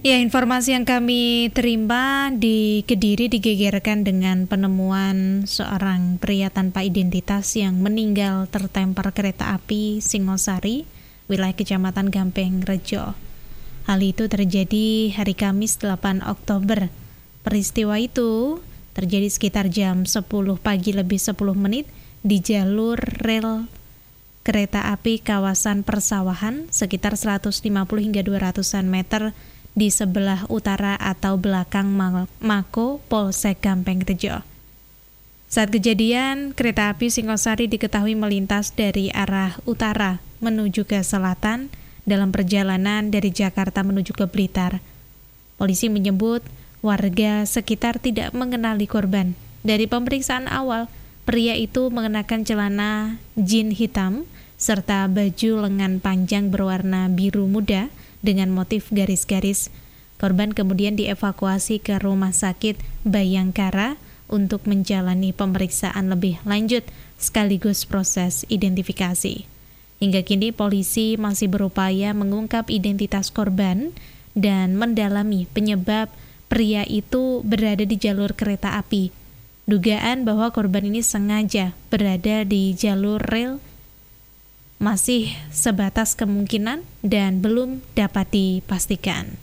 Ya, informasi yang kami terima di Kediri digegerkan dengan penemuan seorang pria tanpa identitas yang meninggal tertemper kereta api Singosari, wilayah Kecamatan Gampeng Rejo. Hal itu terjadi hari Kamis 8 Oktober. Peristiwa itu terjadi sekitar jam 10 pagi lebih 10 menit di jalur rel kereta api kawasan persawahan sekitar 150 hingga 200-an meter di sebelah utara atau belakang Mako Polsek Gampeng Rejo. Saat kejadian, kereta api Singosari diketahui melintas dari arah utara menuju ke selatan dalam perjalanan dari Jakarta menuju ke Blitar. Polisi menyebut warga sekitar tidak mengenali korban. Dari pemeriksaan awal, pria itu mengenakan celana jeans hitam serta baju lengan panjang berwarna biru muda dengan motif garis-garis. Korban kemudian dievakuasi ke Rumah Sakit Bayangkara untuk menjalani pemeriksaan lebih lanjut sekaligus proses identifikasi. Hingga kini polisi masih berupaya mengungkap identitas korban dan mendalami penyebab pria itu berada di jalur kereta api. Dugaan bahwa korban ini sengaja berada di jalur rel masih sebatas kemungkinan dan belum dapat dipastikan.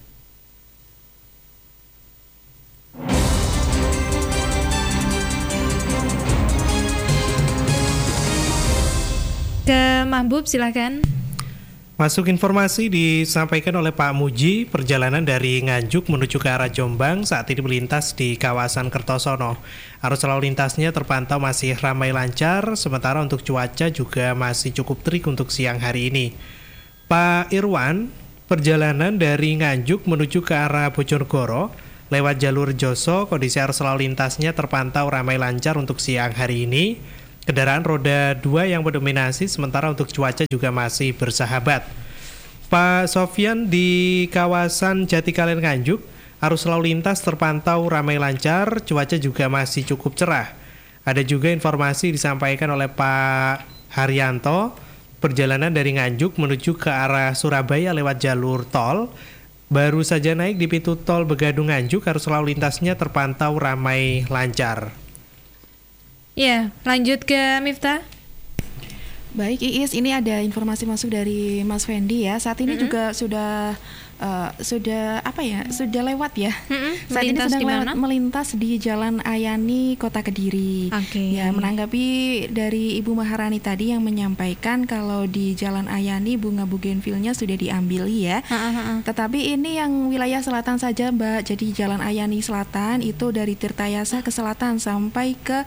Ke Mahbub, silakan. Masuk informasi disampaikan oleh Pak Muji, perjalanan dari Nganjuk menuju ke arah Jombang saat ini melintas di kawasan Kertosono. Arus lalu lintasnya terpantau masih ramai lancar, sementara untuk cuaca juga masih cukup terik untuk siang hari ini. Pak Irwan, perjalanan dari Nganjuk menuju ke arah Bojonegoro lewat jalur Joso, kondisi arus lalu lintasnya terpantau ramai lancar untuk siang hari ini. Kendaraan roda 2 yang mendominasi, sementara untuk cuaca juga masih bersahabat. Pak Sofyan, di kawasan Jatikalen Nganjuk, arus lalu lintas terpantau ramai lancar, cuaca juga masih cukup cerah. Ada juga informasi disampaikan oleh Pak Haryanto, perjalanan dari Nganjuk menuju ke arah Surabaya lewat jalur tol. Baru saja naik di pintu tol Begadung Nganjuk, arus lalu lintasnya terpantau ramai lancar. Ya, lanjut ke Miftah. Baik, Iis, ini ada informasi masuk dari Mas Fendi ya. Saat ini juga sudah lewat ya. Saat ini sedang melintas di Jalan Ayani, Kota Kediri. Ya, menanggapi dari Ibu Maharani tadi yang menyampaikan kalau di Jalan Ayani bunga bugenvilnya sudah diambil ya. Tetapi ini yang wilayah selatan saja, Mbak. Jadi Jalan Ayani Selatan itu dari Tirtayasa ke selatan sampai ke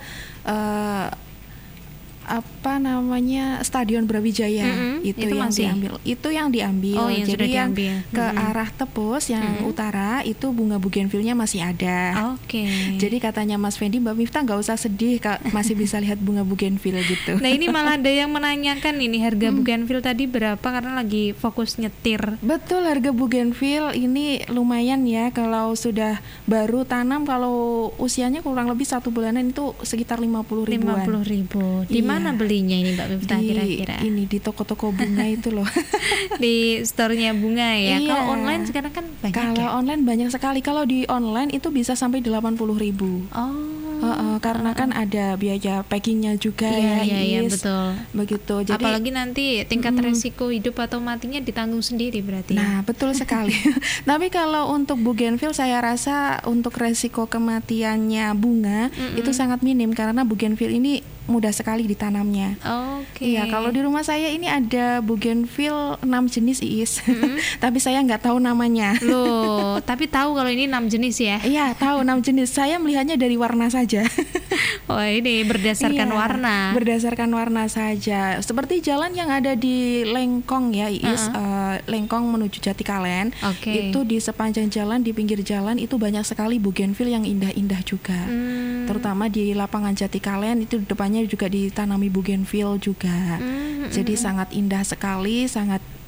Stadion Brawijaya itu yang diambil. Itu yang diambil. Yang jadi yang diambil. Ke arah Tepus yang utara itu bunga bugenvilnya masih ada. Jadi katanya Mas Fendi, Mbak Miftah nggak usah sedih, masih bisa lihat bunga bugenvil gitu. Nah, ini malah ada yang menanyakan ini harga bugenvil tadi berapa karena lagi fokus nyetir. Betul, harga bugenvil ini lumayan ya kalau sudah baru tanam, kalau usianya kurang lebih 1 bulanan itu sekitar 50 ribuan. 50 ribu. Di mana belinya ini Mbak Miftah kira-kira? Ini di toko-toko bunga itu loh. Di store-nya bunga ya. Iya. Kalau online sekarang kan banyak. Kalau online banyak sekali. Kalau di online itu bisa sampai 80 ribu. Karena kan ada biaya packingnya juga. Iya, betul. Begitu. Jadi, apalagi nanti tingkat resiko hidup atau matinya ditanggung sendiri berarti. Nah, betul sekali. Tapi kalau untuk bugenvil saya rasa untuk resiko kematiannya bunga itu sangat minim karena bugenvil ini mudah sekali ditanamnya. Iya, kalau di rumah saya ini ada bugenvil 6 jenis Iis. Tapi saya nggak tahu namanya. Loh, tapi tahu kalau ini 6 jenis ya? Iya, tahu 6 jenis. Saya melihatnya dari warna saja. Oh, ini berdasarkan warna. Berdasarkan warna saja. Seperti jalan yang ada di Lengkong ya, Iis, Lengkong menuju Jatikalen. Itu di sepanjang jalan, di pinggir jalan itu banyak sekali bugenvil yang indah-indah juga. Terutama di lapangan Jatikalen itu depannya juga ditanami bugenvil juga. Jadi sangat indah sekali, sangat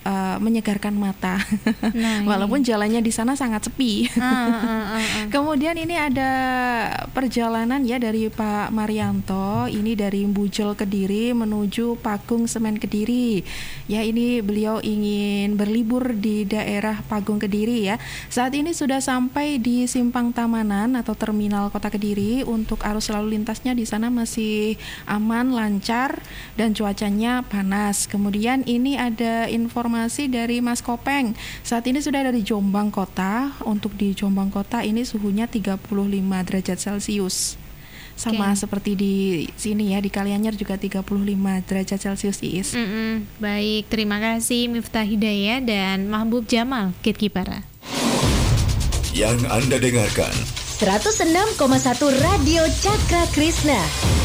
menyegarkan mata. Nah, walaupun jalannya di sana sangat sepi. Kemudian ini ada perjalanan ya dari Pak Marianto, ini dari Mbujol Kediri menuju Pagung Semen Kediri. Ya, ini beliau ingin berlibur di daerah Pagung Kediri ya. Saat ini sudah sampai di Simpang Tamanan atau Terminal Kota Kediri. Untuk arus lalu lintasnya di sana masih aman, lancar, dan cuacanya panas. Kemudian ini ada informasi dari Mas Kopeng. Saat ini sudah dari Jombang Kota. Untuk di Jombang Kota ini suhunya 35 derajat Celcius. Sama seperti di sini ya, di Kalianyar juga 35 derajat Celcius, Iis. Baik, terima kasih Miftah Hidayah dan Mahbub Jamal, Kitkipara. Yang Anda dengarkan 106,1 Radio Cakra Krishna.